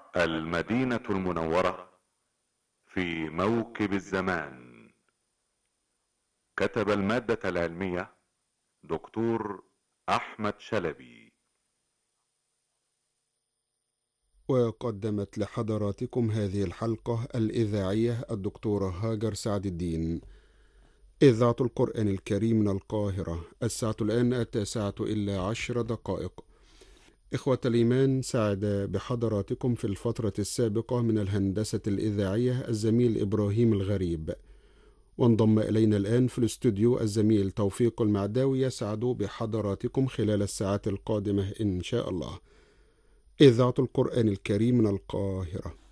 المدينة المنورة في موكب الزمان. كتب المادة العلمية دكتور أحمد شلبي. وقدمت لحضراتكم هذه الحلقة الإذاعية الدكتورة هاجر سعد الدين. إذاعة القرآن الكريم من القاهرة. الساعة الآن 9:10. إخوة الإيمان، سعد بحضراتكم في الفترة السابقة من الهندسة الإذاعية الزميل إبراهيم الغريب، وانضم إلينا الآن في الاستوديو الزميل توفيق المعداوي يسعد بحضراتكم خلال الساعات القادمة إن شاء الله. إذاعة القرآن الكريم من القاهرة.